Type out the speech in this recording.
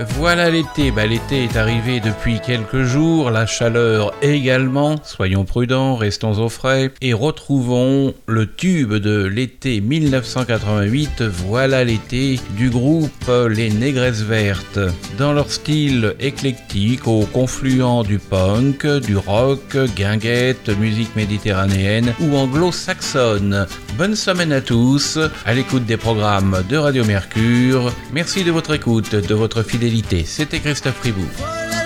Voilà l'été, l'été est arrivé depuis quelques jours, la chaleur également, soyons prudents, restons au frais et retrouvons le tube de l'été 1988, Voilà l'été, du groupe Les Négresses Vertes. Dans leur style éclectique, au confluent du punk, du rock, guinguette, musique méditerranéenne ou anglo-saxonne. Bonne semaine à tous, à l'écoute des programmes de Radio Mercure. Merci de votre écoute, de votre fidélité. C'était Christophe Fribourg.